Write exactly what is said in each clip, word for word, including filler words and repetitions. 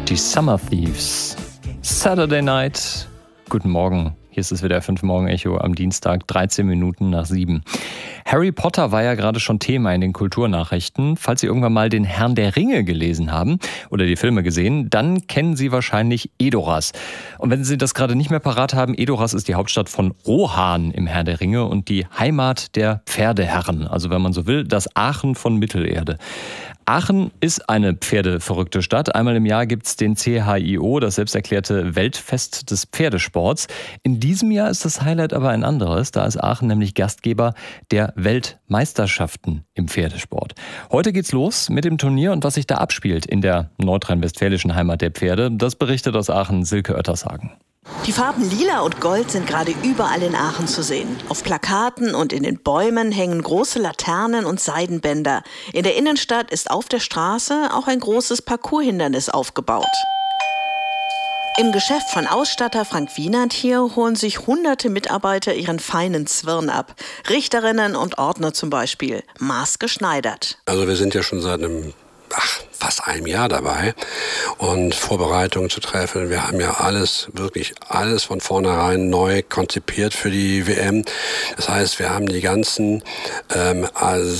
Die Summer Thieves. Saturday Night. Guten Morgen. Hier ist es wieder fünf Morgen Echo am Dienstag, dreizehn Minuten nach sieben. Harry Potter war ja gerade schon Thema in den Kulturnachrichten. Falls Sie irgendwann mal den Herrn der Ringe gelesen haben oder die Filme gesehen, dann kennen Sie wahrscheinlich Edoras. Und wenn Sie das gerade nicht mehr parat haben, Edoras ist die Hauptstadt von Rohan im Herrn der Ringe und die Heimat der Pferdeherren. Also wenn man so will, das Aachen von Mittelerde. Aachen ist eine pferdeverrückte Stadt. Einmal im Jahr gibt's den C H I O, das selbsterklärte Weltfest des Pferdesports. In diesem Jahr ist das Highlight aber ein anderes. Da ist Aachen nämlich Gastgeber der Weltmeisterschaften im Pferdesport. Heute geht's los mit dem Turnier und was sich da abspielt in der nordrhein-westfälischen Heimat der Pferde, das berichtet aus Aachen Silke Oettershagen. Die Farben Lila und Gold sind gerade überall in Aachen zu sehen. Auf Plakaten und in den Bäumen hängen große Laternen und Seidenbänder. In der Innenstadt ist auf der Straße auch ein großes Parcourshindernis aufgebaut. Im Geschäft von Ausstatter Frank Wienand hier holen sich hunderte Mitarbeiter ihren feinen Zwirn ab. Richterinnen und Ordner zum Beispiel, maßgeschneidert. Also wir sind ja schon seit einem Ach, fast einem Jahr dabei und Vorbereitungen zu treffen. Wir haben ja alles, wirklich alles von vornherein neu konzipiert für die W M. Das heißt, wir haben die ganzen ähm,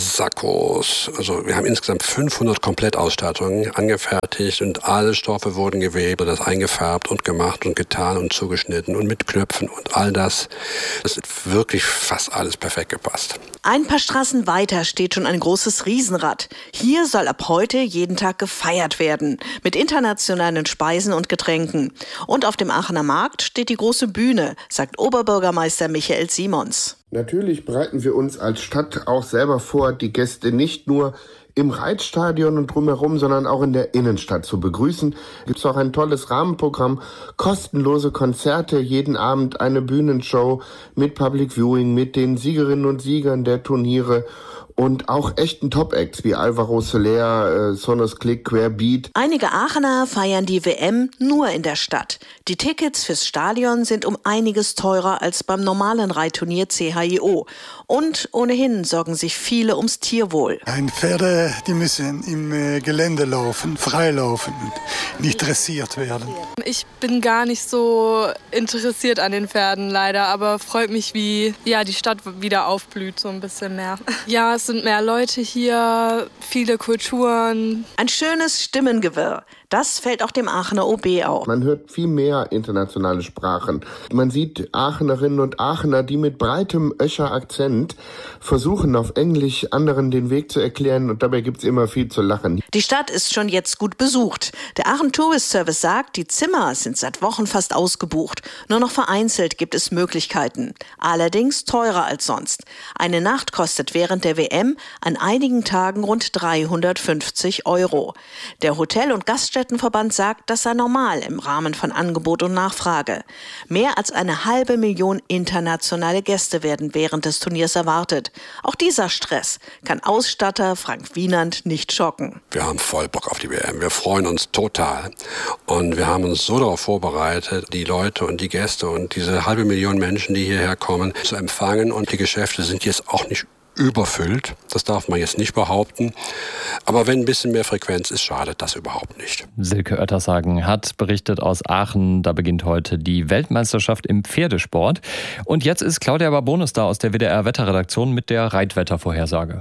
Sakkos, also wir haben insgesamt fünfhundert Komplettausstattungen angefertigt und alle Stoffe wurden gewebt, das eingefärbt und gemacht und getan und zugeschnitten und mit Knöpfen und all das. Das ist wirklich fast alles perfekt gepasst. Ein paar Straßen weiter steht schon ein großes Riesenrad. Hier soll ab heute jeden Tag gefeiert werden, mit internationalen Speisen und Getränken. Und auf dem Aachener Markt steht die große Bühne, sagt Oberbürgermeister Michael Simons. Natürlich bereiten wir uns als Stadt auch selber vor, die Gäste nicht nur im Reitstadion und drumherum, sondern auch in der Innenstadt zu begrüßen. Gibt es auch ein tolles Rahmenprogramm, kostenlose Konzerte, jeden Abend eine Bühnenshow mit Public Viewing, mit den Siegerinnen und Siegern der Turniere und auch echten Top-Acts wie Alvaro Soler, äh, Sonos Click, Querbeat. Einige Aachener feiern die W M nur in der Stadt. Die Tickets fürs Stadion sind um einiges teurer als beim normalen Reitturnier C H I O. Und ohnehin sorgen sich viele ums Tierwohl. Ein Pferde, die müssen im äh, Gelände laufen, frei laufen und nicht dressiert werden. Ich bin gar nicht so interessiert an den Pferden leider, aber freut mich, wie ja, die Stadt wieder aufblüht, so ein bisschen mehr. Ja, es sind mehr Leute hier, viele Kulturen. Ein schönes Stimmengewirr. Das fällt auch dem Aachener O B auf. Man hört viel mehr internationale Sprachen. Man sieht Aachenerinnen und Aachener, die mit breitem Öscher Akzent versuchen, auf Englisch anderen den Weg zu erklären. Und dabei gibt's immer viel zu lachen. Die Stadt ist schon jetzt gut besucht. Der Aachen Tourist Service sagt, die Zimmer sind seit Wochen fast ausgebucht. Nur noch vereinzelt gibt es Möglichkeiten. Allerdings teurer als sonst. Eine Nacht kostet während der W M an einigen Tagen rund dreihundertfünfzig Euro. Der Hotel- und Gaststättenverband sagt, das sei normal im Rahmen von Angebot und Nachfrage. Mehr als eine halbe Million internationale Gäste werden während des Turniers erwartet. Auch dieser Stress kann Ausstatter Frank Wienand nicht schocken. Wir haben voll Bock auf die W M. Wir freuen uns total. Und wir haben uns so darauf vorbereitet, die Leute und die Gäste und diese halbe Million Menschen, die hierher kommen, zu empfangen. Und die Geschäfte sind jetzt auch nicht überfüllt. Das darf man jetzt nicht behaupten. Aber wenn ein bisschen mehr Frequenz ist, schadet das überhaupt nicht. Silke Oettershagen hat berichtet aus Aachen. Da beginnt heute die Weltmeisterschaft im Pferdesport. Und jetzt ist Claudia Barbonis da aus der W D R-Wetterredaktion mit der Reitwettervorhersage.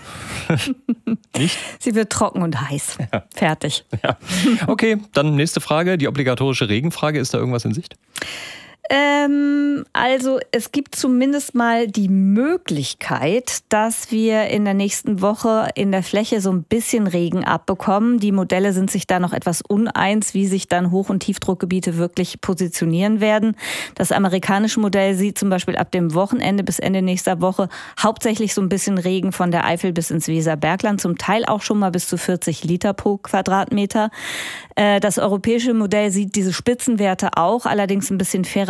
Nicht? Sie wird trocken und heiß. Ja. Fertig. Ja. Okay, dann nächste Frage. Die obligatorische Regenfrage. Ist da irgendwas in Sicht? Ähm, also es gibt zumindest mal die Möglichkeit, dass wir in der nächsten Woche in der Fläche so ein bisschen Regen abbekommen. Die Modelle sind sich da noch etwas uneins, wie sich dann Hoch- und Tiefdruckgebiete wirklich positionieren werden. Das amerikanische Modell sieht zum Beispiel ab dem Wochenende bis Ende nächster Woche hauptsächlich so ein bisschen Regen von der Eifel bis ins Weserbergland, zum Teil auch schon mal bis zu vierzig Liter pro Quadratmeter. Das europäische Modell sieht diese Spitzenwerte auch, allerdings ein bisschen fairer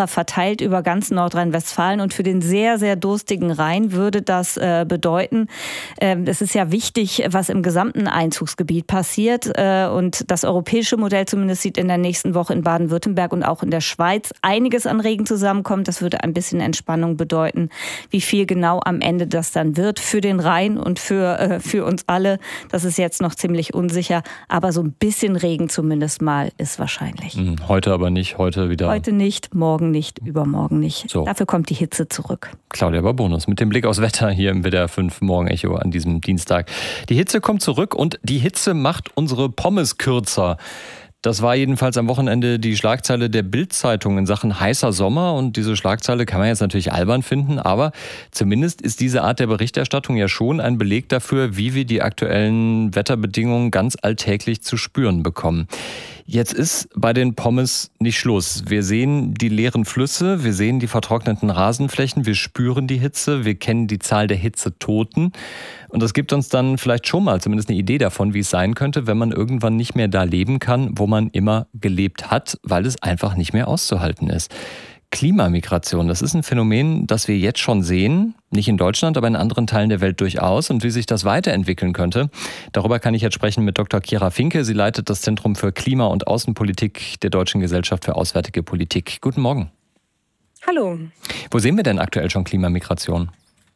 verteilt über ganz Nordrhein-Westfalen. Und für den sehr, sehr durstigen Rhein würde das äh, bedeuten, äh, es ist ja wichtig, was im gesamten Einzugsgebiet passiert. Äh, und das europäische Modell zumindest sieht in der nächsten Woche in Baden-Württemberg und auch in der Schweiz einiges an Regen zusammenkommt. Das würde ein bisschen Entspannung bedeuten. Wie viel genau am Ende das dann wird für den Rhein und für, äh, für uns alle, das ist jetzt noch ziemlich unsicher. Aber so ein bisschen Regen zumindest mal ist wahrscheinlich. Heute aber nicht, heute wieder. Heute nicht, morgen nicht, übermorgen nicht. So. Dafür kommt die Hitze zurück. Claudia Barbonus mit dem Blick aufs Wetter hier im W D R fünf Morgenecho an diesem Dienstag. Die Hitze kommt zurück und die Hitze macht unsere Pommes kürzer. Das war jedenfalls am Wochenende die Schlagzeile der Bild-Zeitung in Sachen heißer Sommer. Und diese Schlagzeile kann man jetzt natürlich albern finden, aber zumindest ist diese Art der Berichterstattung ja schon ein Beleg dafür, wie wir die aktuellen Wetterbedingungen ganz alltäglich zu spüren bekommen. Jetzt ist bei den Pommes nicht Schluss. Wir sehen die leeren Flüsse, wir sehen die vertrockneten Rasenflächen, wir spüren die Hitze, wir kennen die Zahl der Hitzetoten. Und das gibt uns dann vielleicht schon mal zumindest eine Idee davon, wie es sein könnte, wenn man irgendwann nicht mehr da leben kann, wo man immer gelebt hat, weil es einfach nicht mehr auszuhalten ist. Klimamigration, das ist ein Phänomen, das wir jetzt schon sehen, nicht in Deutschland, aber in anderen Teilen der Welt durchaus. Und wie sich das weiterentwickeln könnte, darüber kann ich jetzt sprechen mit Doktor Kira Finke. Sie leitet das Zentrum für Klima- und Außenpolitik der Deutschen Gesellschaft für Auswärtige Politik. Guten Morgen. Hallo. Wo sehen wir denn aktuell schon Klimamigration?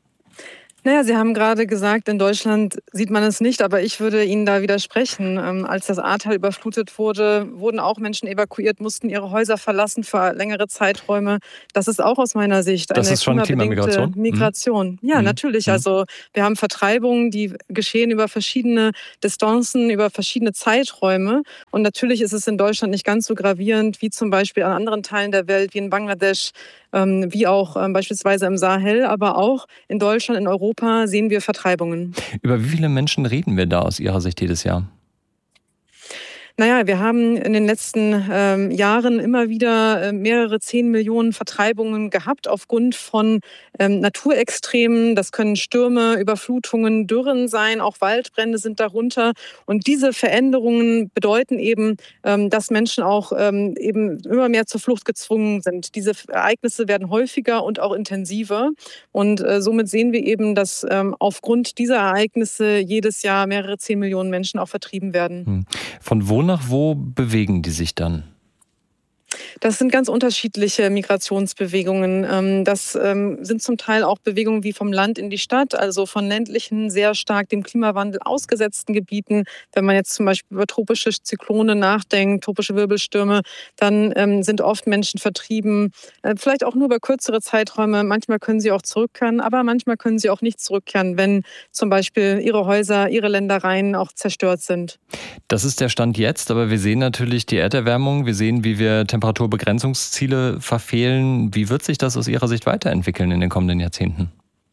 Naja, Sie haben gerade gesagt, in Deutschland sieht man es nicht, aber ich würde Ihnen da widersprechen. Ähm, als das Ahrtal überflutet wurde, wurden auch Menschen evakuiert, mussten ihre Häuser verlassen für längere Zeiträume. Das ist auch aus meiner Sicht eine das ist schon Klimamigration. Migration. Mhm. Ja, mhm. natürlich. Mhm. Also wir haben Vertreibungen, die geschehen über verschiedene Distanzen, über verschiedene Zeiträume. Und natürlich ist es in Deutschland nicht ganz so gravierend wie zum Beispiel an anderen Teilen der Welt, wie in Bangladesch, ähm, wie auch ähm, beispielsweise im Sahel, aber auch in Deutschland, in Europa sehen wir Vertreibungen. Über wie viele Menschen reden wir da aus Ihrer Sicht jedes Jahr? Naja, wir haben in den letzten ähm, Jahren immer wieder äh, mehrere zehn Millionen Vertreibungen gehabt aufgrund von ähm, Naturextremen. Das können Stürme, Überflutungen, Dürren sein, auch Waldbrände sind darunter. Und diese Veränderungen bedeuten eben, ähm, dass Menschen auch ähm, eben immer mehr zur Flucht gezwungen sind. Diese Ereignisse werden häufiger und auch intensiver. Und äh, somit sehen wir eben, dass ähm, aufgrund dieser Ereignisse jedes Jahr mehrere zehn Millionen Menschen auch vertrieben werden. Von wo nach wo bewegen die sich dann? Das sind ganz unterschiedliche Migrationsbewegungen. Das sind zum Teil auch Bewegungen wie vom Land in die Stadt, also von ländlichen, sehr stark dem Klimawandel ausgesetzten Gebieten. Wenn man jetzt zum Beispiel über tropische Zyklone nachdenkt, tropische Wirbelstürme, dann sind oft Menschen vertrieben, vielleicht auch nur über kürzere Zeiträume. Manchmal können sie auch zurückkehren, aber manchmal können sie auch nicht zurückkehren, wenn zum Beispiel ihre Häuser, ihre Ländereien auch zerstört sind. Das ist der Stand jetzt, aber wir sehen natürlich die Erderwärmung, wir sehen, wie wir Temperaturbegrenzungsziele verfehlen. Wie wird sich das aus Ihrer Sicht weiterentwickeln in den kommenden Jahrzehnten?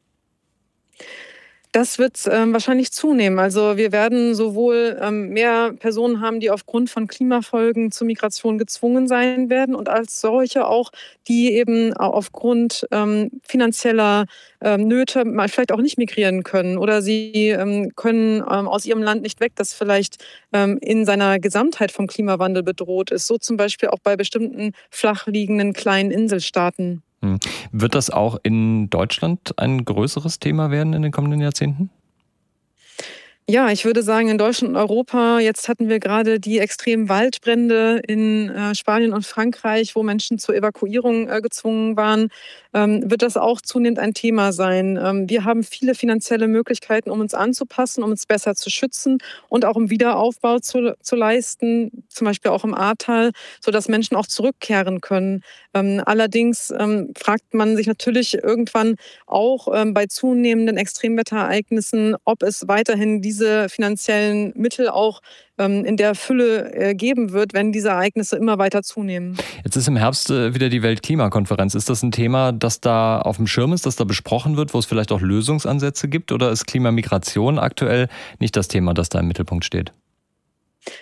Das wird ähm, wahrscheinlich zunehmen. Also wir werden sowohl ähm, mehr Personen haben, die aufgrund von Klimafolgen zur Migration gezwungen sein werden und als solche auch, die eben aufgrund ähm, finanzieller ähm, Nöte mal vielleicht auch nicht migrieren können oder sie ähm, können ähm, aus ihrem Land nicht weg, das vielleicht ähm, in seiner Gesamtheit vom Klimawandel bedroht ist. So zum Beispiel auch bei bestimmten flach liegenden kleinen Inselstaaten. Wird das auch in Deutschland ein größeres Thema werden in den kommenden Jahrzehnten? Ja, ich würde sagen, in Deutschland und Europa, jetzt hatten wir gerade die extremen Waldbrände in äh, Spanien und Frankreich, wo Menschen zur Evakuierung äh, gezwungen waren, ähm, wird das auch zunehmend ein Thema sein. Ähm, wir haben viele finanzielle Möglichkeiten, um uns anzupassen, um uns besser zu schützen und auch im Wiederaufbau zu, zu leisten, zum Beispiel auch im Ahrtal, sodass Menschen auch zurückkehren können. Ähm, allerdings ähm, fragt man sich natürlich irgendwann auch ähm, bei zunehmenden Extremwetterereignissen, ob es weiterhin diese finanziellen Mittel auch ähm, in der Fülle äh, geben wird, wenn diese Ereignisse immer weiter zunehmen. Jetzt ist im Herbst äh, wieder die Weltklimakonferenz. Ist das ein Thema, das da auf dem Schirm ist, das da besprochen wird, wo es vielleicht auch Lösungsansätze gibt? Oder ist Klimamigration aktuell nicht das Thema, das da im Mittelpunkt steht?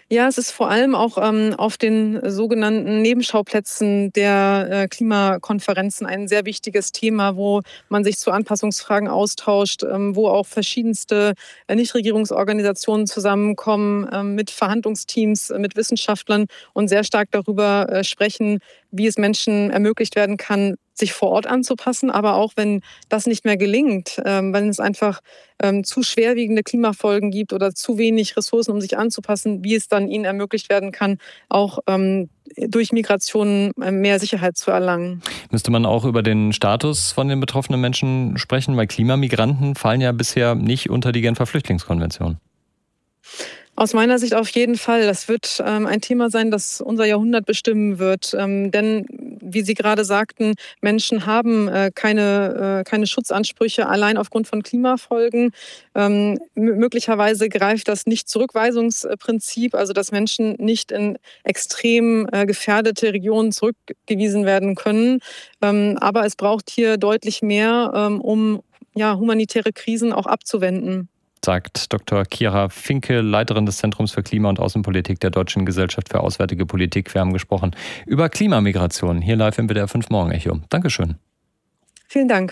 Ja, es ist vor allem auch ähm, auf den sogenannten Nebenschauplätzen der äh, Klimakonferenzen ein sehr wichtiges Thema, wo man sich zu Anpassungsfragen austauscht, ähm, wo auch verschiedenste äh, Nichtregierungsorganisationen zusammenkommen äh, mit Verhandlungsteams, äh, mit Wissenschaftlern und sehr stark darüber äh, sprechen, wie es Menschen ermöglicht werden kann, sich vor Ort anzupassen, aber auch wenn das nicht mehr gelingt, ähm, wenn es einfach ähm, zu schwerwiegende Klimafolgen gibt oder zu wenig Ressourcen, um sich anzupassen, wie es dann ihnen ermöglicht werden kann, auch ähm, durch Migration mehr Sicherheit zu erlangen. Müsste man auch über den Status von den betroffenen Menschen sprechen, weil Klimamigranten fallen ja bisher nicht unter die Genfer Flüchtlingskonvention. Aus meiner Sicht auf jeden Fall. Das wird ähm, ein Thema sein, das unser Jahrhundert bestimmen wird. Ähm, denn, wie Sie gerade sagten, Menschen haben äh, keine, äh, keine Schutzansprüche allein aufgrund von Klimafolgen. Ähm, m- möglicherweise greift das Nicht-Zurückweisungsprinzip, also dass Menschen nicht in extrem äh, gefährdete Regionen zurückgewiesen werden können. Ähm, aber es braucht hier deutlich mehr, ähm, um ja, humanitäre Krisen auch abzuwenden. Sagt Doktor Kira Finke, Leiterin des Zentrums für Klima- und Außenpolitik der Deutschen Gesellschaft für Auswärtige Politik. Wir haben gesprochen über Klimamigration hier live im W D R fünf Morgen Echo. Dankeschön. Vielen Dank.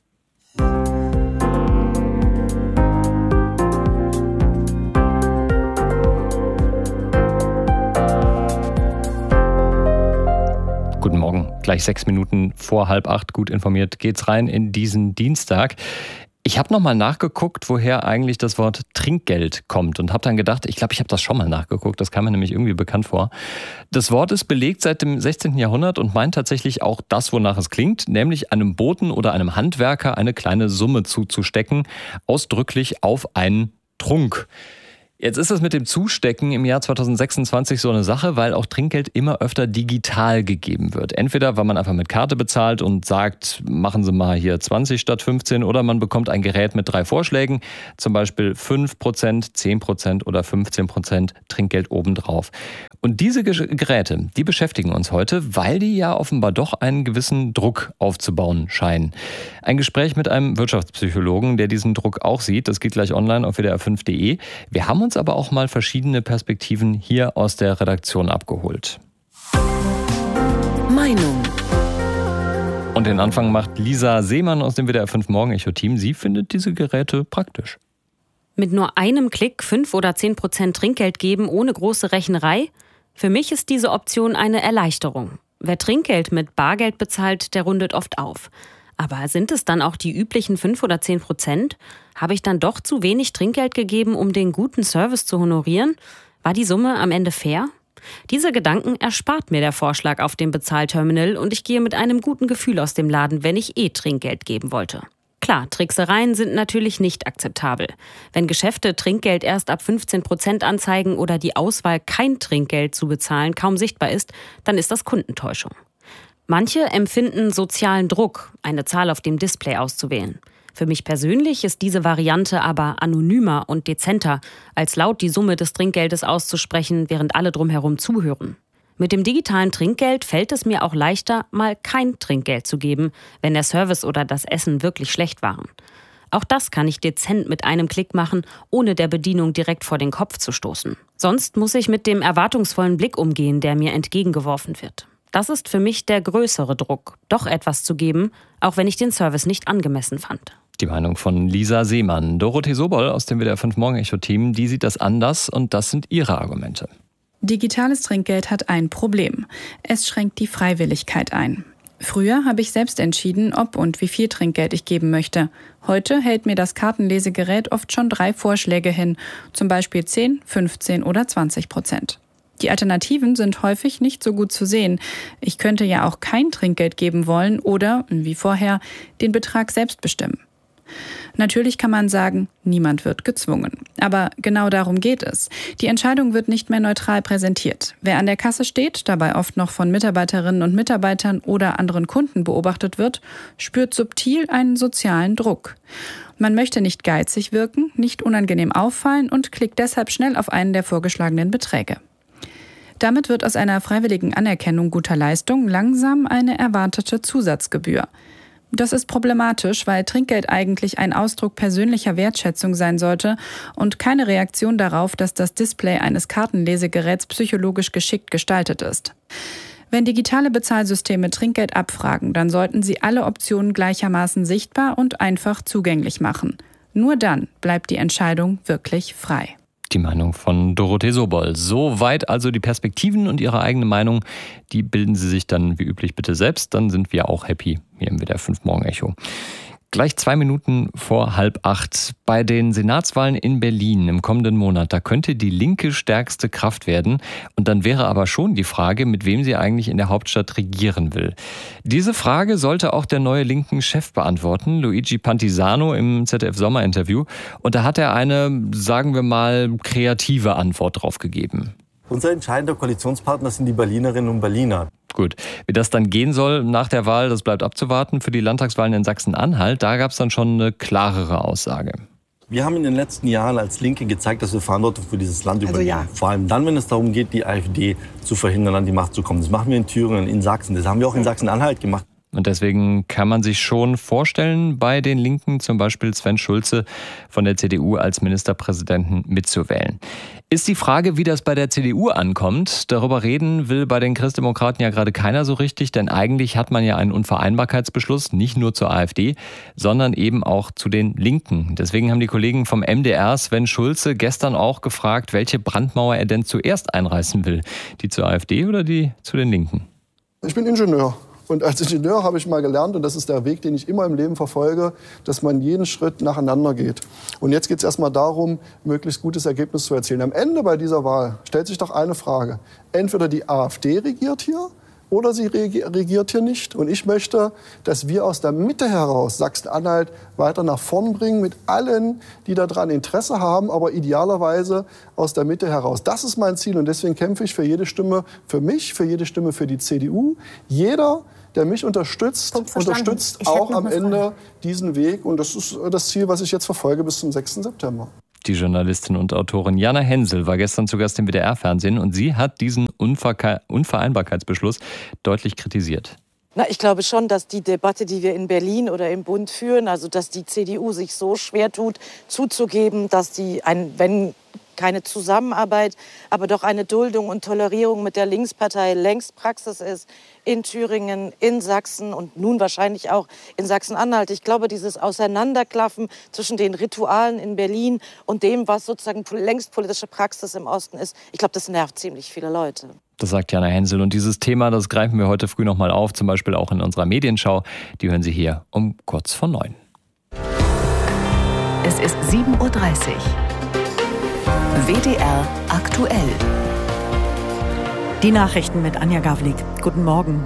Guten Morgen. Gleich sechs Minuten vor halb acht, gut informiert, geht's rein in diesen Dienstag. Ich habe nochmal nachgeguckt, woher eigentlich das Wort Trinkgeld kommt und habe dann gedacht, ich glaube, ich habe das schon mal nachgeguckt, das kam mir nämlich irgendwie bekannt vor. Das Wort ist belegt seit dem sechzehnten Jahrhundert und meint tatsächlich auch das, wonach es klingt, nämlich einem Boten oder einem Handwerker eine kleine Summe zuzustecken, ausdrücklich auf einen Trunk. Jetzt ist das mit dem Zustecken im Jahr zweitausendsechsundzwanzig so eine Sache, weil auch Trinkgeld immer öfter digital gegeben wird. Entweder, weil man einfach mit Karte bezahlt und sagt, machen Sie mal hier zwanzig statt fünfzehn, oder man bekommt ein Gerät mit drei Vorschlägen, zum Beispiel fünf Prozent, zehn Prozent oder fünfzehn Prozent Trinkgeld obendrauf. Und diese Geräte, die beschäftigen uns heute, weil die ja offenbar doch einen gewissen Druck aufzubauen scheinen. Ein Gespräch mit einem Wirtschaftspsychologen, der diesen Druck auch sieht, das geht gleich online auf W D R fünf punkt de. Wir haben uns aber auch mal verschiedene Perspektiven hier aus der Redaktion abgeholt. Meinung. Und den Anfang macht Lisa Seemann aus dem W D R fünf Morgen Echo Team. Sie findet diese Geräte praktisch. Mit nur einem Klick fünf oder zehn Prozent Trinkgeld geben ohne große Rechnerei? Für mich ist diese Option eine Erleichterung. Wer Trinkgeld mit Bargeld bezahlt, der rundet oft auf. Aber sind es dann auch die üblichen fünf oder zehn Prozent? Habe ich dann doch zu wenig Trinkgeld gegeben, um den guten Service zu honorieren? War die Summe am Ende fair? Diese Gedanken erspart mir der Vorschlag auf dem Bezahlterminal und ich gehe mit einem guten Gefühl aus dem Laden, wenn ich eh Trinkgeld geben wollte. Klar, Tricksereien sind natürlich nicht akzeptabel. Wenn Geschäfte Trinkgeld erst ab fünfzehn Prozent anzeigen oder die Auswahl, kein Trinkgeld zu bezahlen, kaum sichtbar ist, dann ist das Kundentäuschung. Manche empfinden sozialen Druck, eine Zahl auf dem Display auszuwählen. Für mich persönlich ist diese Variante aber anonymer und dezenter, als laut die Summe des Trinkgeldes auszusprechen, während alle drumherum zuhören. Mit dem digitalen Trinkgeld fällt es mir auch leichter, mal kein Trinkgeld zu geben, wenn der Service oder das Essen wirklich schlecht waren. Auch das kann ich dezent mit einem Klick machen, ohne der Bedienung direkt vor den Kopf zu stoßen. Sonst muss ich mit dem erwartungsvollen Blick umgehen, der mir entgegengeworfen wird. Das ist für mich der größere Druck, doch etwas zu geben, auch wenn ich den Service nicht angemessen fand. Die Meinung von Lisa Seemann. Dorothee Sobol aus dem W D R fünf Morgen Echo Team, die sieht das anders und das sind ihre Argumente. Digitales Trinkgeld hat ein Problem. Es schränkt die Freiwilligkeit ein. Früher habe ich selbst entschieden, ob und wie viel Trinkgeld ich geben möchte. Heute hält mir das Kartenlesegerät oft schon drei Vorschläge hin, zum Beispiel zehn, fünfzehn oder zwanzig Prozent. Die Alternativen sind häufig nicht so gut zu sehen. Ich könnte ja auch kein Trinkgeld geben wollen oder, wie vorher, den Betrag selbst bestimmen. Natürlich kann man sagen, niemand wird gezwungen. Aber genau darum geht es. Die Entscheidung wird nicht mehr neutral präsentiert. Wer an der Kasse steht, dabei oft noch von Mitarbeiterinnen und Mitarbeitern oder anderen Kunden beobachtet wird, spürt subtil einen sozialen Druck. Man möchte nicht geizig wirken, nicht unangenehm auffallen und klickt deshalb schnell auf einen der vorgeschlagenen Beträge. Damit wird aus einer freiwilligen Anerkennung guter Leistung langsam eine erwartete Zusatzgebühr. Das ist problematisch, weil Trinkgeld eigentlich ein Ausdruck persönlicher Wertschätzung sein sollte und keine Reaktion darauf, dass das Display eines Kartenlesegeräts psychologisch geschickt gestaltet ist. Wenn digitale Bezahlsysteme Trinkgeld abfragen, dann sollten sie alle Optionen gleichermaßen sichtbar und einfach zugänglich machen. Nur dann bleibt die Entscheidung wirklich frei. Die Meinung von Dorothee Sobol. Soweit also die Perspektiven und Ihre eigene Meinung. Die bilden Sie sich dann wie üblich bitte selbst. Dann sind wir auch happy hier im W D R fünf Morgen Echo. Gleich zwei Minuten vor halb acht. Bei den Senatswahlen in Berlin im kommenden Monat, da könnte die Linke stärkste Kraft werden. Und dann wäre aber schon die Frage, mit wem sie eigentlich in der Hauptstadt regieren will. Diese Frage sollte auch der neue linken Chef beantworten, Luigi Pantisano im Z D F-Sommerinterview. Und da hat er eine, sagen wir mal, kreative Antwort drauf gegeben. Unser entscheidender Koalitionspartner sind die Berlinerinnen und Berliner. Gut, wie das dann gehen soll nach der Wahl, das bleibt abzuwarten. Für die Landtagswahlen in Sachsen-Anhalt, da gab es dann schon eine klarere Aussage. Wir haben in den letzten Jahren als Linke gezeigt, dass wir Verantwortung für dieses Land übernehmen. Also ja. Vor allem dann, wenn es darum geht, die AfD zu verhindern, an die Macht zu kommen. Das machen wir in Thüringen, in Sachsen. Das haben wir auch in Sachsen-Anhalt gemacht. Und deswegen kann man sich schon vorstellen, bei den Linken zum Beispiel Sven Schulze von der C D U als Ministerpräsidenten mitzuwählen. Ist die Frage, wie das bei der C D U ankommt. Darüber reden will bei den Christdemokraten ja gerade keiner so richtig, denn eigentlich hat man ja einen Unvereinbarkeitsbeschluss, nicht nur zur AfD, sondern eben auch zu den Linken. Deswegen haben die Kollegen vom M D R Sven Schulze gestern auch gefragt, welche Brandmauer er denn zuerst einreißen will. Die zur AfD oder die zu den Linken? Ich bin Ingenieur. Und als Ingenieur habe ich mal gelernt, und das ist der Weg, den ich immer im Leben verfolge, dass man jeden Schritt nacheinander geht. Und jetzt geht es erstmal darum, möglichst gutes Ergebnis zu erzielen. Am Ende bei dieser Wahl stellt sich doch eine Frage. Entweder die AfD regiert hier oder sie regiert hier nicht. Und ich möchte, dass wir aus der Mitte heraus Sachsen-Anhalt weiter nach vorn bringen mit allen, die daran Interesse haben, aber idealerweise aus der Mitte heraus. Das ist mein Ziel und deswegen kämpfe ich für jede Stimme für mich, für jede Stimme für die C D U. Jeder, der mich unterstützt, unterstützt auch am Ende diesen Weg. Und das ist das Ziel, was ich jetzt verfolge bis zum sechsten September. Die Journalistin und Autorin Jana Hensel war gestern zu Gast im W D R-Fernsehen und sie hat diesen Unver- Unvereinbarkeitsbeschluss deutlich kritisiert. Na, ich glaube schon, dass die Debatte, die wir in Berlin oder im Bund führen, also dass die C D U sich so schwer tut, zuzugeben, dass die, ein, wenn keine Zusammenarbeit, aber doch eine Duldung und Tolerierung mit der Linkspartei längst Praxis ist, in Thüringen, in Sachsen und nun wahrscheinlich auch in Sachsen-Anhalt. Ich glaube, dieses Auseinanderklaffen zwischen den Ritualen in Berlin und dem, was sozusagen längst politische Praxis im Osten ist, ich glaube, das nervt ziemlich viele Leute. Das sagt Jana Hensel. Und dieses Thema, das greifen wir heute früh noch mal auf, zum Beispiel auch in unserer Medienschau. Die hören Sie hier um kurz vor neun. Es ist sieben Uhr dreißig. W D R aktuell. Die Nachrichten mit Anja Gawlik. Guten Morgen.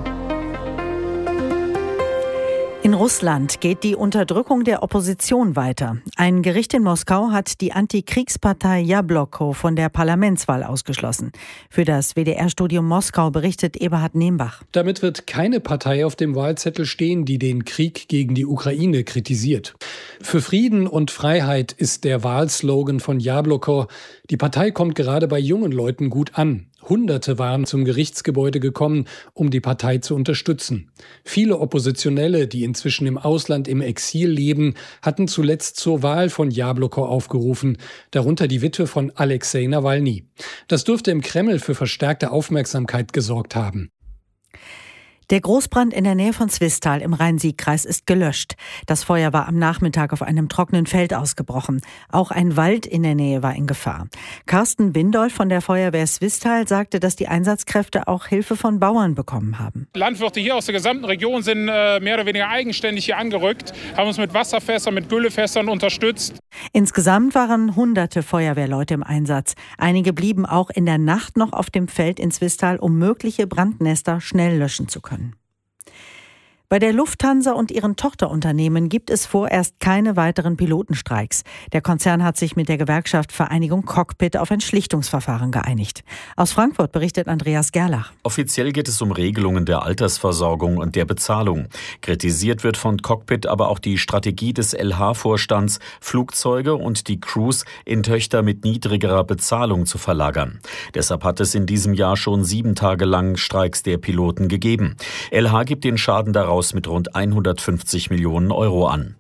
In Russland geht die Unterdrückung der Opposition weiter. Ein Gericht in Moskau hat die Antikriegspartei Jabloko von der Parlamentswahl ausgeschlossen. Für das W D R-Studio Moskau berichtet Eberhard Nehmbach. Damit wird keine Partei auf dem Wahlzettel stehen, die den Krieg gegen die Ukraine kritisiert. Für Frieden und Freiheit ist der Wahlslogan von Jabloko. Die Partei kommt gerade bei jungen Leuten gut an. Hunderte waren zum Gerichtsgebäude gekommen, um die Partei zu unterstützen. Viele Oppositionelle, die inzwischen im Ausland im Exil leben, hatten zuletzt zur Wahl von Jabloko aufgerufen, darunter die Witwe von Alexei Nawalny. Das dürfte im Kreml für verstärkte Aufmerksamkeit gesorgt haben. Der Großbrand in der Nähe von Zwistal im Rhein-Sieg-Kreis ist gelöscht. Das Feuer war am Nachmittag auf einem trockenen Feld ausgebrochen. Auch ein Wald in der Nähe war in Gefahr. Carsten Bindolf von der Feuerwehr Zwistal sagte, dass die Einsatzkräfte auch Hilfe von Bauern bekommen haben. Landwirte hier aus der gesamten Region sind äh, mehr oder weniger eigenständig hier angerückt, haben uns mit Wasserfässern, mit Güllefässern unterstützt. Insgesamt waren hunderte Feuerwehrleute im Einsatz. Einige blieben auch in der Nacht noch auf dem Feld in Zwistal, um mögliche Brandnester schnell löschen zu können. Bei der Lufthansa und ihren Tochterunternehmen gibt es vorerst keine weiteren Pilotenstreiks. Der Konzern hat sich mit der Gewerkschaft Vereinigung Cockpit auf ein Schlichtungsverfahren geeinigt. Aus Frankfurt berichtet Andreas Gerlach. Offiziell geht es um Regelungen der Altersversorgung und der Bezahlung. Kritisiert wird von Cockpit aber auch die Strategie des L H-Vorstands, Flugzeuge und die Crews in Töchter mit niedrigerer Bezahlung zu verlagern. Deshalb hat es in diesem Jahr schon sieben Tage lang Streiks der Piloten gegeben. L H gibt den Schaden daraus Haus mit rund hundertfünfzig Millionen Euro an.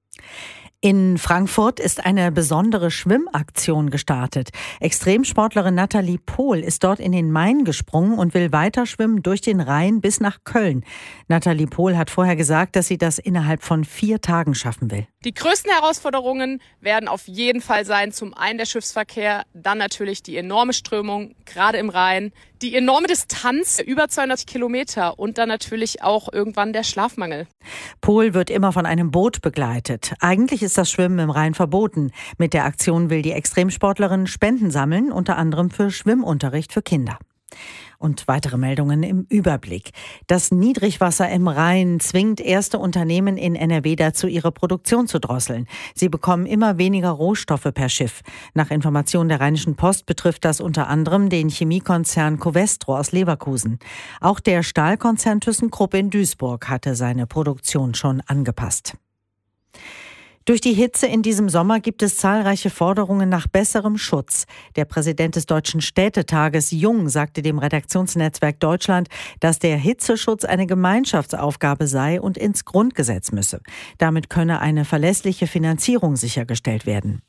In Frankfurt ist eine besondere Schwimmaktion gestartet. Extremsportlerin Nathalie Pohl ist dort in den Main gesprungen und will weiter schwimmen durch den Rhein bis nach Köln. Nathalie Pohl hat vorher gesagt, dass sie das innerhalb von vier Tagen schaffen will. Die größten Herausforderungen werden auf jeden Fall sein, zum einen der Schiffsverkehr, dann natürlich die enorme Strömung, gerade im Rhein, die enorme Distanz, über zweihundert Kilometer und dann natürlich auch irgendwann der Schlafmangel. Pohl wird immer von einem Boot begleitet. Eigentlich ist das Schwimmen im Rhein verboten. Mit der Aktion will die Extremsportlerin Spenden sammeln, unter anderem für Schwimmunterricht für Kinder. Und weitere Meldungen im Überblick. Das Niedrigwasser im Rhein zwingt erste Unternehmen in N R W dazu, ihre Produktion zu drosseln. Sie bekommen immer weniger Rohstoffe per Schiff. Nach Informationen der Rheinischen Post betrifft das unter anderem den Chemiekonzern Covestro aus Leverkusen. Auch der Stahlkonzern ThyssenKrupp in Duisburg hatte seine Produktion schon angepasst. Durch die Hitze in diesem Sommer gibt es zahlreiche Forderungen nach besserem Schutz. Der Präsident des Deutschen Städtetages Jung sagte dem Redaktionsnetzwerk Deutschland, dass der Hitzeschutz eine Gemeinschaftsaufgabe sei und ins Grundgesetz müsse. Damit könne eine verlässliche Finanzierung sichergestellt werden.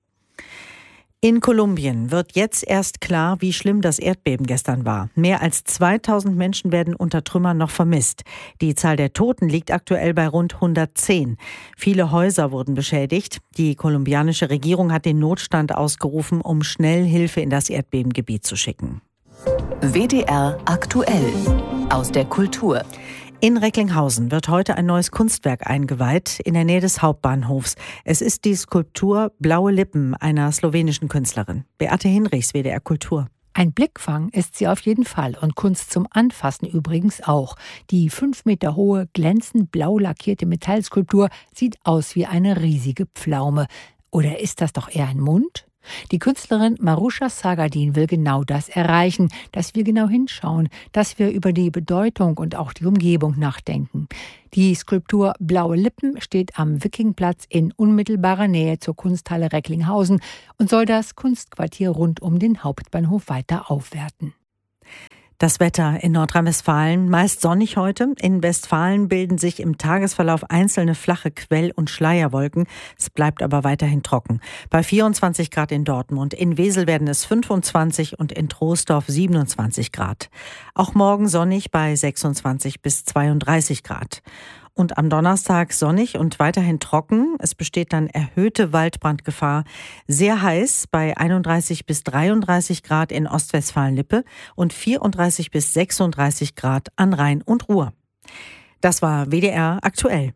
In Kolumbien wird jetzt erst klar, wie schlimm das Erdbeben gestern war. Mehr als zweitausend Menschen werden unter Trümmern noch vermisst. Die Zahl der Toten liegt aktuell bei rund hundertzehn. Viele Häuser wurden beschädigt. Die kolumbianische Regierung hat den Notstand ausgerufen, um schnell Hilfe in das Erdbebengebiet zu schicken. W D R aktuell aus der Kultur. In Recklinghausen wird heute ein neues Kunstwerk eingeweiht, in der Nähe des Hauptbahnhofs. Es ist die Skulptur Blaue Lippen einer slowenischen Künstlerin. Beate Hinrichs, W D R Kultur. Ein Blickfang ist sie auf jeden Fall und Kunst zum Anfassen übrigens auch. Die fünf Meter hohe, glänzend blau lackierte Metallskulptur sieht aus wie eine riesige Pflaume. Oder ist das doch eher ein Mund? Die Künstlerin Marusha Sagadin will genau das erreichen, dass wir genau hinschauen, dass wir über die Bedeutung und auch die Umgebung nachdenken. Die Skulptur Blaue Lippen steht am Wikingplatz in unmittelbarer Nähe zur Kunsthalle Recklinghausen und soll das Kunstquartier rund um den Hauptbahnhof weiter aufwerten. Das Wetter in Nordrhein-Westfalen meist sonnig heute. In Westfalen bilden sich im Tagesverlauf einzelne flache Quell- und Schleierwolken. Es bleibt aber weiterhin trocken. Bei vierundzwanzig Grad in Dortmund, in Wesel werden es fünfundzwanzig und in Troisdorf siebenundzwanzig Grad. Auch morgen sonnig bei sechsundzwanzig bis zweiunddreißig Grad. Und am Donnerstag sonnig und weiterhin trocken. Es besteht dann erhöhte Waldbrandgefahr. Sehr heiß bei einunddreißig bis dreiunddreißig Grad in Ostwestfalen-Lippe und vierunddreißig bis sechsunddreißig Grad an Rhein und Ruhr. Das war W D R aktuell.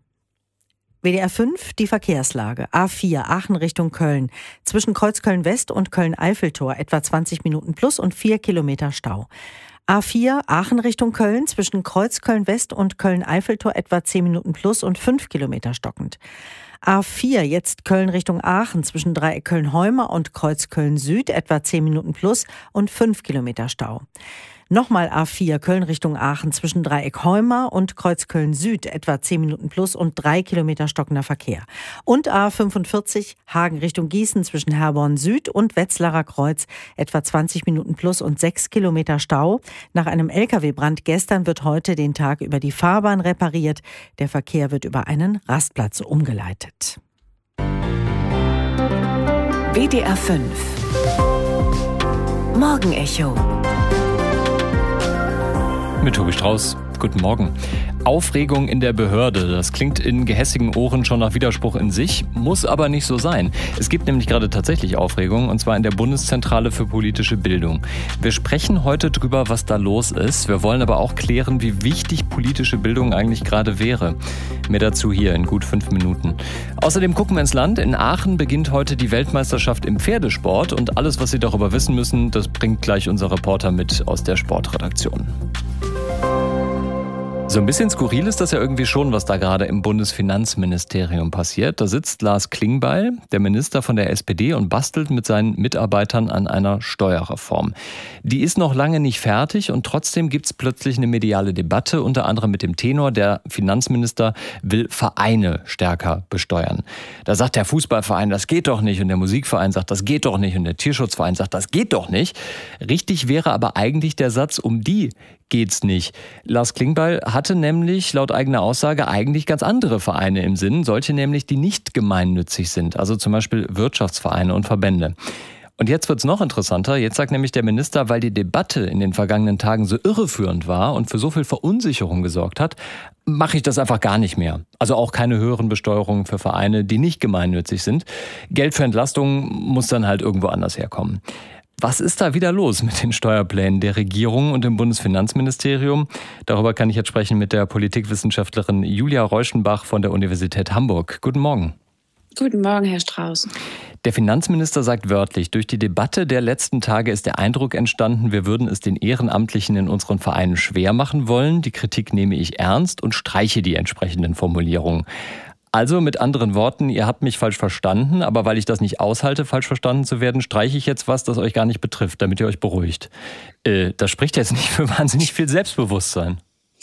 W D R fünf, die Verkehrslage. A vier, Aachen Richtung Köln. Zwischen Kreuzköln-West und Köln-Eiffeltor etwa zwanzig Minuten plus und vier Kilometer Stau. A vier, Aachen Richtung Köln, zwischen Kreuzköln-West und Köln-Eiffeltor etwa zehn Minuten plus und fünf Kilometer stockend. A vier, jetzt Köln Richtung Aachen, zwischen Dreieck Köln-Heumer und Kreuz Köln-Süd etwa zehn Minuten plus und fünf Kilometer Stau. Nochmal A vier, Köln Richtung Aachen, zwischen Dreieck Heumer und Kreuz Köln-Süd etwa zehn Minuten plus und drei Kilometer stockender Verkehr. Und A fünfundvierzig, Hagen Richtung Gießen, zwischen Herborn Süd und Wetzlarer Kreuz etwa zwanzig Minuten plus und sechs Kilometer Stau. Nach einem L K W-Brand gestern wird heute den Tag über die Fahrbahn repariert. Der Verkehr wird über einen Rastplatz umgeleitet. W D R fünf Morgenecho mit Tobi Strauß. Guten Morgen. Aufregung in der Behörde, das klingt in gehässigen Ohren schon nach Widerspruch in sich, muss aber nicht so sein. Es gibt nämlich gerade tatsächlich Aufregung, und zwar in der Bundeszentrale für politische Bildung. Wir sprechen heute drüber, was da los ist. Wir wollen aber auch klären, wie wichtig politische Bildung eigentlich gerade wäre. Mehr dazu hier in gut fünf Minuten. Außerdem gucken wir ins Land. In Aachen beginnt heute die Weltmeisterschaft im Pferdesport, und alles, was Sie darüber wissen müssen, das bringt gleich unser Reporter mit aus der Sportredaktion. So ein bisschen skurril ist das ja irgendwie schon, was da gerade im Bundesfinanzministerium passiert. Da sitzt Lars Klingbeil, der Minister von der S P D, und bastelt mit seinen Mitarbeitern an einer Steuerreform. Die ist noch lange nicht fertig, und trotzdem gibt es plötzlich eine mediale Debatte, unter anderem mit dem Tenor, der Finanzminister will Vereine stärker besteuern. Da sagt der Fußballverein, das geht doch nicht, und der Musikverein sagt, das geht doch nicht, und der Tierschutzverein sagt, das geht doch nicht. Richtig wäre aber eigentlich der Satz, um die geht's nicht. Lars Klingbeil hat hatte nämlich laut eigener Aussage eigentlich ganz andere Vereine im Sinn, solche nämlich, die nicht gemeinnützig sind, also zum Beispiel Wirtschaftsvereine und Verbände. Und jetzt wird's noch interessanter. Jetzt sagt nämlich der Minister, weil die Debatte in den vergangenen Tagen so irreführend war und für so viel Verunsicherung gesorgt hat, mache ich das einfach gar nicht mehr. Also auch keine höheren Besteuerungen für Vereine, die nicht gemeinnützig sind. Geld für Entlastungen muss dann halt irgendwo anders herkommen. Was ist da wieder los mit den Steuerplänen der Regierung und dem Bundesfinanzministerium? Darüber kann ich jetzt sprechen mit der Politikwissenschaftlerin Julia Reuschenbach von der Universität Hamburg. Guten Morgen. Guten Morgen, Herr Strauß. Der Finanzminister sagt wörtlich, durch die Debatte der letzten Tage ist der Eindruck entstanden, wir würden es den Ehrenamtlichen in unseren Vereinen schwer machen wollen. Die Kritik nehme ich ernst und streiche die entsprechenden Formulierungen. Also mit anderen Worten, ihr habt mich falsch verstanden, aber weil ich das nicht aushalte, falsch verstanden zu werden, streiche ich jetzt was, das euch gar nicht betrifft, damit ihr euch beruhigt. Äh, das spricht jetzt nicht für wahnsinnig viel Selbstbewusstsein.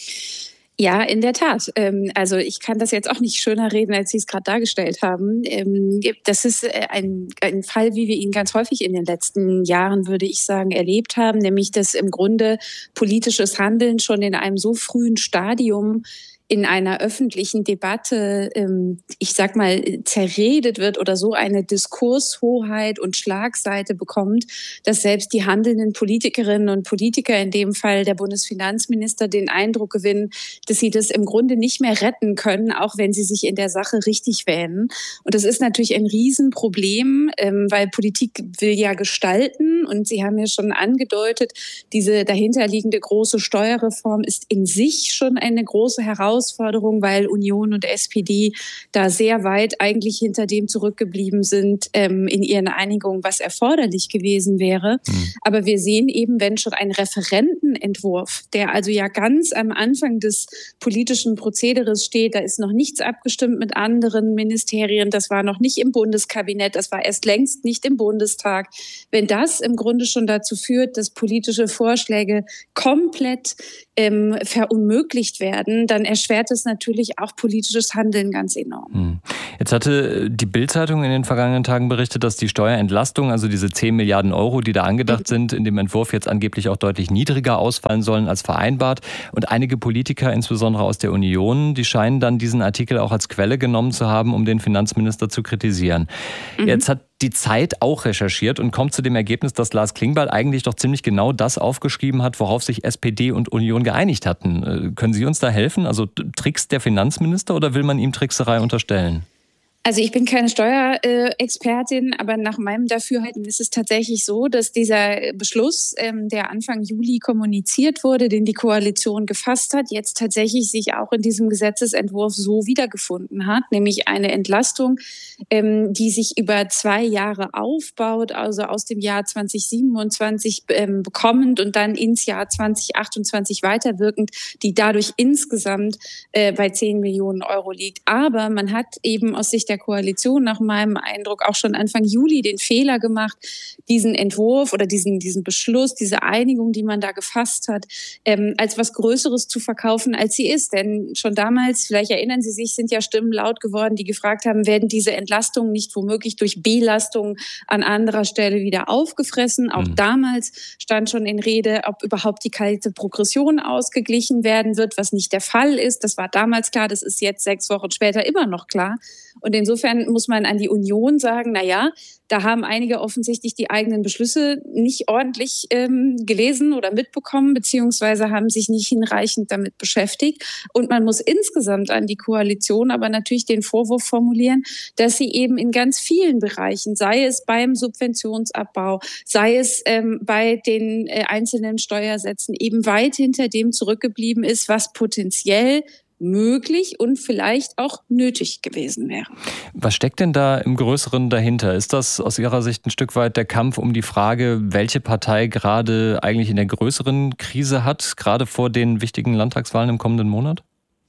Ja, in der Tat. Also ich kann das jetzt auch nicht schöner reden, als Sie es gerade dargestellt haben. Das ist ein, ein Fall, wie wir ihn ganz häufig in den letzten Jahren, würde ich sagen, erlebt haben, nämlich dass im Grunde politisches Handeln schon in einem so frühen Stadium in einer öffentlichen Debatte, ich sag mal, zerredet wird oder so eine Diskurshoheit und Schlagseite bekommt, dass selbst die handelnden Politikerinnen und Politiker, in dem Fall der Bundesfinanzminister, den Eindruck gewinnen, dass sie das im Grunde nicht mehr retten können, auch wenn sie sich in der Sache richtig wähnen. Und das ist natürlich ein Riesenproblem, weil Politik will ja gestalten. Und Sie haben ja schon angedeutet, diese dahinterliegende große Steuerreform ist in sich schon eine große Herausforderung. Herausforderung, weil Union und S P D da sehr weit eigentlich hinter dem zurückgeblieben sind ähm, in ihren Einigungen, was erforderlich gewesen wäre. Mhm. Aber wir sehen eben, wenn schon ein Referentenentwurf, der also ja ganz am Anfang des politischen Prozederes steht, da ist noch nichts abgestimmt mit anderen Ministerien, das war noch nicht im Bundeskabinett, das war erst längst nicht im Bundestag. Wenn das im Grunde schon dazu führt, dass politische Vorschläge komplett ähm, verunmöglicht werden, dann erschwert es natürlich auch politisches Handeln ganz enorm. Jetzt hatte die Bild-Zeitung in den vergangenen Tagen berichtet, dass die Steuerentlastung, also diese zehn Milliarden Euro, die da angedacht sind, in dem Entwurf jetzt angeblich auch deutlich niedriger ausfallen sollen als vereinbart. Und einige Politiker, insbesondere aus der Union, die scheinen dann diesen Artikel auch als Quelle genommen zu haben, um den Finanzminister zu kritisieren. Mhm. Jetzt hat die Zeit auch recherchiert und kommt zu dem Ergebnis, dass Lars Klingbeil eigentlich doch ziemlich genau das aufgeschrieben hat, worauf sich S P D und Union geeinigt hatten. Können Sie uns da helfen? Also Tricks der Finanzminister oder will man ihm Trickserei unterstellen? Also ich bin keine Steuerexpertin, aber nach meinem Dafürhalten ist es tatsächlich so, dass dieser Beschluss, ähm, der Anfang Juli kommuniziert wurde, den die Koalition gefasst hat, jetzt tatsächlich sich auch in diesem Gesetzesentwurf so wiedergefunden hat, nämlich eine Entlastung, ähm, die sich über zwei Jahre aufbaut, also aus dem Jahr zwanzig siebenundzwanzig ähm, bekommend und dann ins Jahr zwanzig achtundzwanzig weiterwirkend, die dadurch insgesamt äh, bei zehn Millionen Euro liegt. Aber man hat eben aus Sicht der Koalition nach meinem Eindruck auch schon Anfang Juli den Fehler gemacht, diesen Entwurf oder diesen, diesen Beschluss, diese Einigung, die man da gefasst hat, ähm, als was Größeres zu verkaufen, als sie ist. Denn schon damals, vielleicht erinnern Sie sich, sind ja Stimmen laut geworden, die gefragt haben, werden diese Entlastungen nicht womöglich durch Belastungen an anderer Stelle wieder aufgefressen? Auch mhm. damals stand schon in Rede, ob überhaupt die kalte Progression ausgeglichen werden wird, was nicht der Fall ist. Das war damals klar, das ist jetzt sechs Wochen später immer noch klar. Und insofern muss man an die Union sagen, na ja, da haben einige offensichtlich die eigenen Beschlüsse nicht ordentlich ähm, gelesen oder mitbekommen, beziehungsweise haben sich nicht hinreichend damit beschäftigt. Und man muss insgesamt an die Koalition aber natürlich den Vorwurf formulieren, dass sie eben in ganz vielen Bereichen, sei es beim Subventionsabbau, sei es ähm, bei den äh, einzelnen Steuersätzen, eben weit hinter dem zurückgeblieben ist, was potenziell möglich und vielleicht auch nötig gewesen wäre. Was steckt denn da im Größeren dahinter? Ist das aus Ihrer Sicht ein Stück weit der Kampf um die Frage, welche Partei gerade eigentlich in der größeren Krise hat, gerade vor den wichtigen Landtagswahlen im kommenden Monat?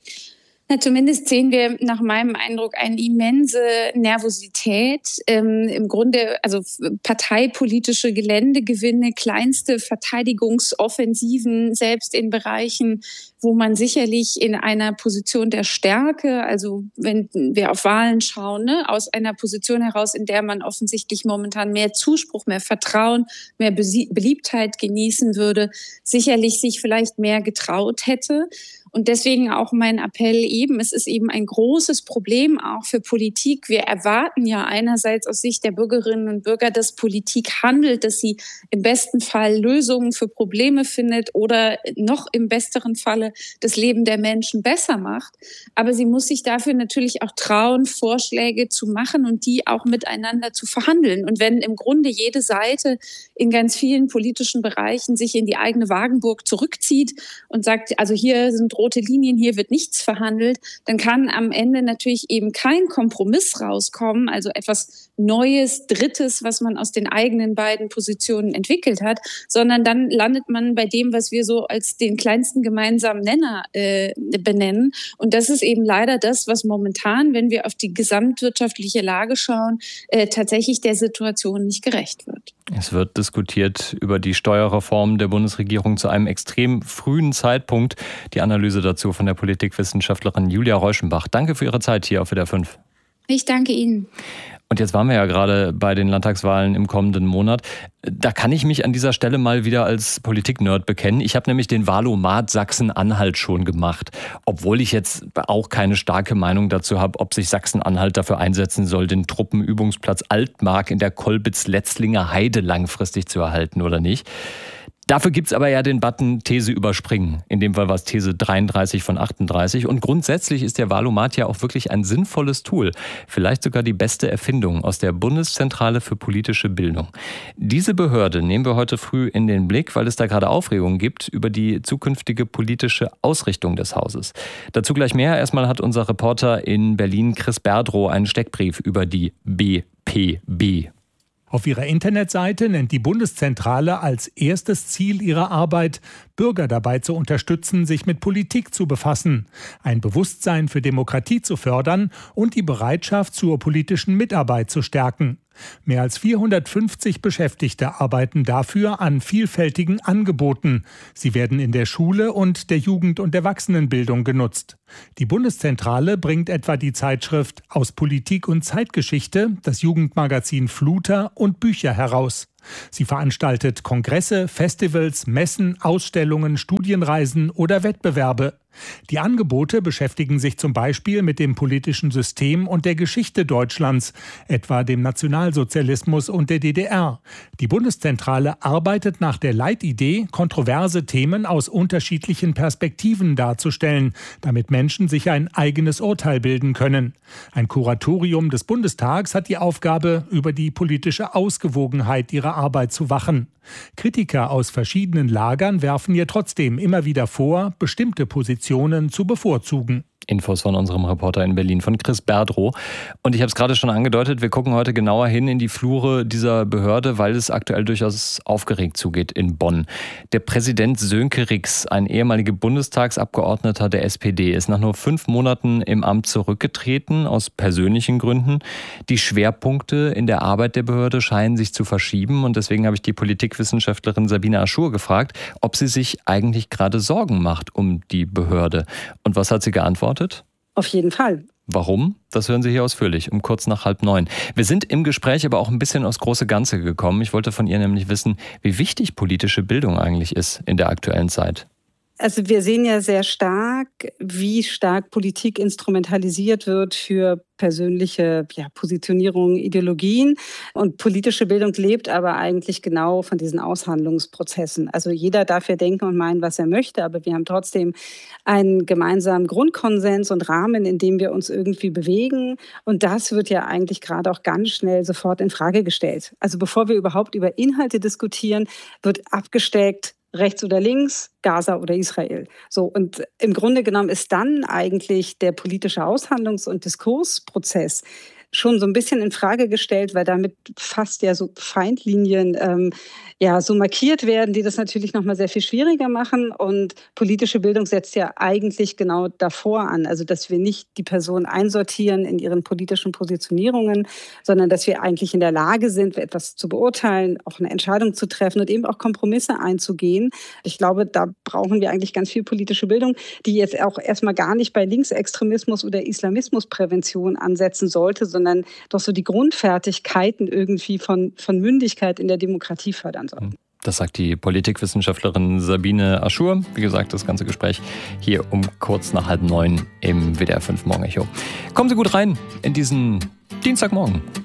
Na, zumindest sehen wir nach meinem Eindruck eine immense Nervosität. Ähm, im Grunde, also parteipolitische Geländegewinne, kleinste Verteidigungsoffensiven, selbst in Bereichen, wo man sicherlich in einer Position der Stärke, also wenn wir auf Wahlen schauen, ne, aus einer Position heraus, in der man offensichtlich momentan mehr Zuspruch, mehr Vertrauen, mehr Beliebtheit genießen würde, sicherlich sich vielleicht mehr getraut hätte. Und deswegen auch mein Appell eben, es ist eben ein großes Problem auch für Politik. Wir erwarten ja einerseits aus Sicht der Bürgerinnen und Bürger, dass Politik handelt, dass sie im besten Fall Lösungen für Probleme findet oder noch im besseren Falle das Leben der Menschen besser macht. Aber sie muss sich dafür natürlich auch trauen, Vorschläge zu machen und die auch miteinander zu verhandeln. Und wenn im Grunde jede Seite in ganz vielen politischen Bereichen sich in die eigene Wagenburg zurückzieht und sagt, also hier sind rote Linien, hier wird nichts verhandelt, dann kann am Ende natürlich eben kein Kompromiss rauskommen, also etwas Neues, Drittes, was man aus den eigenen beiden Positionen entwickelt hat, sondern dann landet man bei dem, was wir so als den kleinsten gemeinsamen Nenner äh, benennen. Und das ist eben leider das, was momentan, wenn wir auf die gesamtwirtschaftliche Lage schauen, äh, tatsächlich der Situation nicht gerecht wird. Es wird diskutiert über die Steuerreform der Bundesregierung zu einem extrem frühen Zeitpunkt. Die Analyse dazu von der Politikwissenschaftlerin Julia Reuschenbach. Danke für Ihre Zeit hier auf W D R fünf. Ich danke Ihnen. Und jetzt waren wir ja gerade bei den Landtagswahlen im kommenden Monat. Da kann ich mich an dieser Stelle mal wieder als Politik-Nerd bekennen. Ich habe nämlich den Wahlomat Sachsen-Anhalt schon gemacht. Obwohl ich jetzt auch keine starke Meinung dazu habe, ob sich Sachsen-Anhalt dafür einsetzen soll, den Truppenübungsplatz Altmark in der Kolbitz-Letzlinger Heide langfristig zu erhalten oder nicht. Dafür gibt's aber ja den Button These überspringen. In dem Fall war es These dreiunddreißig von achtunddreißig. Und grundsätzlich ist der Wahlomat ja auch wirklich ein sinnvolles Tool. Vielleicht sogar die beste Erfindung aus der Bundeszentrale für politische Bildung. Diese Behörde nehmen wir heute früh in den Blick, weil es da gerade Aufregung gibt über die zukünftige politische Ausrichtung des Hauses. Dazu gleich mehr. Erstmal hat unser Reporter in Berlin, Chris Berdrow, einen Steckbrief über die B P B. Auf ihrer Internetseite nennt die Bundeszentrale als erstes Ziel ihrer Arbeit, Bürger dabei zu unterstützen, sich mit Politik zu befassen, ein Bewusstsein für Demokratie zu fördern und die Bereitschaft zur politischen Mitarbeit zu stärken. Mehr als vierhundertfünfzig Beschäftigte arbeiten dafür an vielfältigen Angeboten. Sie werden in der Schule und der Jugend- und Erwachsenenbildung genutzt. Die Bundeszentrale bringt etwa die Zeitschrift Aus Politik und Zeitgeschichte, das Jugendmagazin Fluter und Bücher heraus. Sie veranstaltet Kongresse, Festivals, Messen, Ausstellungen, Studienreisen oder Wettbewerbe. Die Angebote beschäftigen sich zum Beispiel mit dem politischen System und der Geschichte Deutschlands, etwa dem Nationalsozialismus und der D D R. Die Bundeszentrale arbeitet nach der Leitidee, kontroverse Themen aus unterschiedlichen Perspektiven darzustellen, damit Menschen sich ein eigenes Urteil bilden können. Ein Kuratorium des Bundestags hat die Aufgabe, über die politische Ausgewogenheit ihrer Arbeit zu wachen. Kritiker aus verschiedenen Lagern werfen ihr trotzdem immer wieder vor, bestimmte Positionen zu bevorzugen. Infos von unserem Reporter in Berlin, von Chris Berdrow. Und ich habe es gerade schon angedeutet, wir gucken heute genauer hin in die Flure dieser Behörde, weil es aktuell durchaus aufgeregt zugeht in Bonn. Der Präsident Sönke Rix, ein ehemaliger Bundestagsabgeordneter der S P D, ist nach nur fünf Monaten im Amt zurückgetreten, aus persönlichen Gründen. Die Schwerpunkte in der Arbeit der Behörde scheinen sich zu verschieben und deswegen habe ich die Politikwissenschaftlerin Sabine Aschur gefragt, ob sie sich eigentlich gerade Sorgen macht um die Behörde. Und was hat sie geantwortet? Auf jeden Fall. Warum? Das hören Sie hier ausführlich, um kurz nach halb neun. Wir sind im Gespräch aber auch ein bisschen aufs große Ganze gekommen. Ich wollte von ihr nämlich wissen, wie wichtig politische Bildung eigentlich ist in der aktuellen Zeit. Also wir sehen ja sehr stark, wie stark Politik instrumentalisiert wird für persönliche ja, Positionierungen, Ideologien. Und politische Bildung lebt aber eigentlich genau von diesen Aushandlungsprozessen. Also jeder darf ja denken und meinen, was er möchte, aber wir haben trotzdem einen gemeinsamen Grundkonsens und Rahmen, in dem wir uns irgendwie bewegen. Und das wird ja eigentlich gerade auch ganz schnell sofort in Frage gestellt. Also bevor wir überhaupt über Inhalte diskutieren, wird abgesteckt, rechts oder links, Gaza oder Israel. So, und im Grunde genommen ist dann eigentlich der politische Aushandlungs- und Diskursprozess schon so ein bisschen in Frage gestellt, weil damit fast ja so Feindlinien ähm, ja so markiert werden, die das natürlich noch mal sehr viel schwieriger machen. Und politische Bildung setzt ja eigentlich genau davor an, also dass wir nicht die Person einsortieren in ihren politischen Positionierungen, sondern dass wir eigentlich in der Lage sind, etwas zu beurteilen, auch eine Entscheidung zu treffen und eben auch Kompromisse einzugehen. Ich glaube, da brauchen wir eigentlich ganz viel politische Bildung, die jetzt auch erstmal gar nicht bei Linksextremismus oder Islamismusprävention ansetzen sollte, sondern doch so die Grundfertigkeiten irgendwie von, von Mündigkeit in der Demokratie fördern sollen. Das sagt die Politikwissenschaftlerin Sabine Aschur. Wie gesagt, das ganze Gespräch hier um kurz nach halb neun im W D R fünf Morgen Echo. Kommen Sie gut rein in diesen Dienstagmorgen.